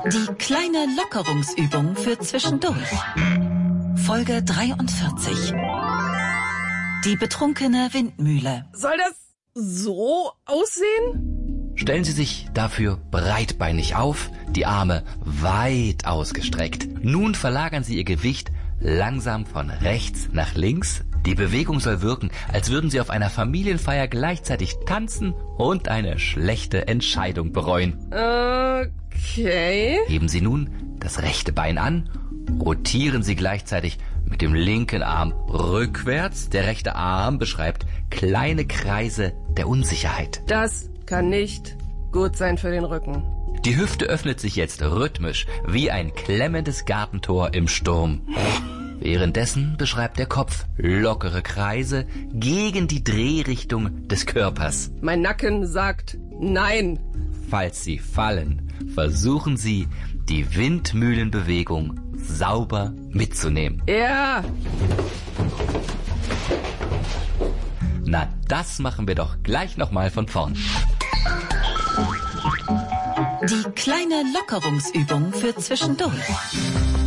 Die kleine Lockerungsübung für zwischendurch. Folge 43. Die betrunkene Windmühle. Soll das so aussehen? Stellen Sie sich dafür breitbeinig auf, die Arme weit ausgestreckt. Nun verlagern Sie Ihr Gewicht langsam von rechts nach links. Die Bewegung soll wirken, als würden Sie auf einer Familienfeier gleichzeitig tanzen und eine schlechte Entscheidung bereuen. Okay. Heben Sie nun das rechte Bein an, rotieren Sie gleichzeitig mit dem linken Arm rückwärts. Der rechte Arm beschreibt kleine Kreise der Unsicherheit. Das kann nicht gut sein für den Rücken. Die Hüfte öffnet sich jetzt rhythmisch, wie ein klemmendes Gartentor im Sturm. Währenddessen beschreibt der Kopf lockere Kreise gegen die Drehrichtung des Körpers. Mein Nacken sagt nein. Falls Sie fallen, versuchen Sie, die Windmühlenbewegung sauber mitzunehmen. Ja. Na, das machen wir doch gleich nochmal von vorn. Die kleine Lockerungsübung für zwischendurch.